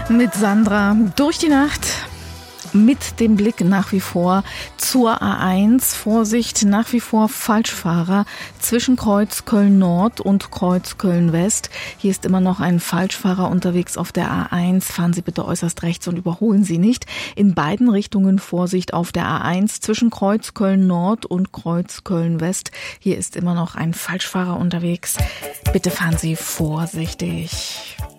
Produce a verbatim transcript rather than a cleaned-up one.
Mit Sandra durch die Nacht. Mit dem Blick nach wie vor zur A eins. Vorsicht, nach wie vor Falschfahrer zwischen Kreuz Köln-Nord und Kreuz Köln-West. Hier ist immer noch ein Falschfahrer unterwegs auf der A eins. Fahren Sie bitte äußerst rechts und überholen Sie nicht. In beiden Richtungen Vorsicht auf der A eins zwischen Kreuz Köln-Nord und Kreuz Köln-West. Hier ist immer noch ein Falschfahrer unterwegs. Bitte fahren Sie vorsichtig.